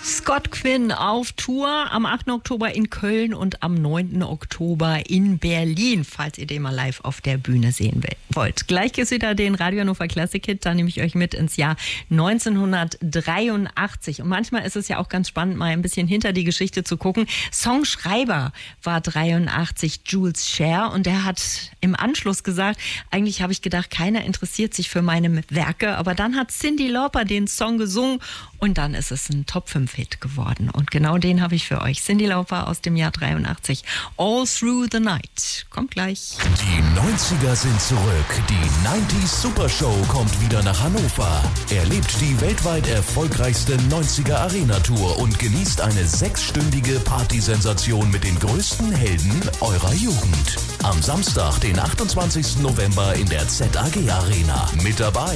Scott Quinn auf Tour am 8. Oktober in Köln und am 9. Oktober in Berlin, falls ihr den mal live auf der Bühne sehen wollt. Gleich geht's wieder den Radio Hannover Classic Hit, da nehme ich euch mit ins Jahr 1983. Und manchmal ist es ja auch ganz spannend, mal ein bisschen hinter die Geschichte zu gucken. Songschreiber war 83 Jules Scher und der hat im Anschluss gesagt, eigentlich habe ich gedacht, keiner interessiert sich für meine Werke, aber dann hat Cyndi Lauper den Song gesungen und dann ist es ein Top-5-Hit geworden. Und genau den habe ich für euch. Cyndi Lauper aus dem Jahr 83. All Through the Night. Kommt gleich. Die 90er sind zurück. Die 90s Super Show kommt wieder nach Hannover. Erlebt die weltweit erfolgreichste 90er Arena-Tour und genießt eine 6-stündige Partysensation mit den größten Helden eurer Jugend. Am Samstag, den 28. November in der ZAG Arena. Mit dabei